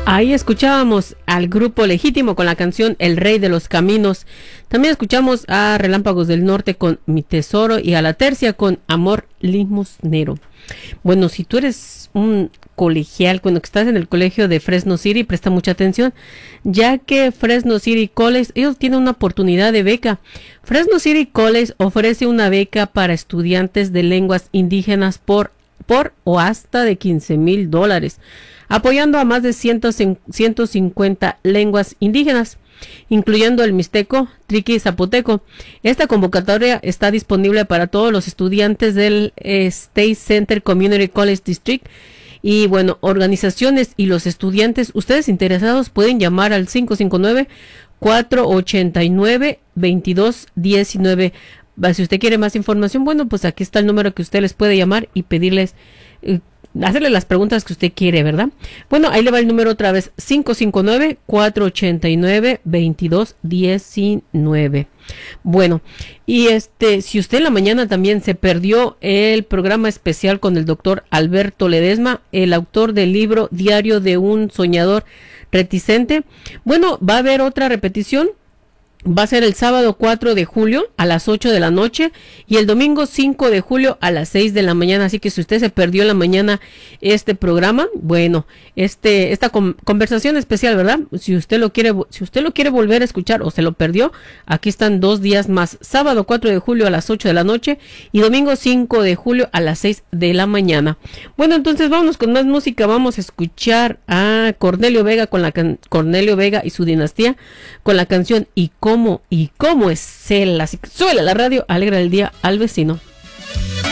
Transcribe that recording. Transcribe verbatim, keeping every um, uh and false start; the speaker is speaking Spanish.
Ahí escuchábamos al Grupo Legítimo con la canción El Rey de los Caminos. También escuchamos a Relámpagos del Norte con Mi Tesoro y a La Tercia con Amor Limosnero. Bueno, si tú eres un colegial, cuando estás en el colegio de Fresno City, presta mucha atención, ya que Fresno City College, ellos tienen una oportunidad de beca. Fresno City College ofrece una beca para estudiantes de lenguas indígenas por, por o hasta de quince mil dólares, apoyando a más de ciento cincuenta lenguas indígenas, incluyendo el mixteco, triqui y zapoteco. Esta convocatoria está disponible para todos los estudiantes del eh, State Center Community College District. Y bueno, organizaciones y los estudiantes, ustedes interesados pueden llamar al cinco cinco nueve, cuatro ocho nueve, dos dos uno nueve. Si usted quiere más información, bueno, pues aquí está el número que usted les puede llamar y pedirles, eh, hacerle las preguntas que usted quiere, ¿verdad? Bueno, ahí le va el número otra vez, cinco cinco nueve, cuatro ocho nueve, dos dos uno nueve. Bueno, y este, si usted en la mañana también se perdió el programa especial con el doctor Alberto Ledesma, el autor del libro Diario de un Soñador Reticente, bueno, va a haber otra repetición. Va a ser el sábado cuatro de julio a las ocho de la noche y el domingo cinco de julio a las seis de la mañana. Así que si usted se perdió en la mañana este programa, bueno, este esta con, conversación especial, ¿verdad? Si usted lo quiere, si usted lo quiere volver a escuchar o se lo perdió, aquí están dos días más. Sábado cuatro de julio a las ocho de la noche y domingo cinco de julio a las seis de la mañana. Bueno, entonces vámonos con más música. Vamos a escuchar a Cornelio Vega con la can, Cornelio Vega y su dinastía con la canción Y cómo ¿Y cómo es él? Así que suele la radio, alegra el día al vecino.